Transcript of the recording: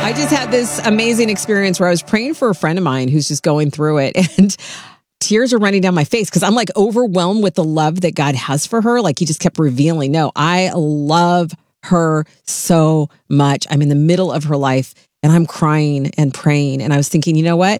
I just had this amazing experience where I was praying for a friend of mine who's just going through it, and tears are running down my face because I'm like overwhelmed with the love that God has for her. Like he just kept revealing, no, I love her so much. I'm in the middle of her life and I'm crying and praying. And I was thinking, you know what?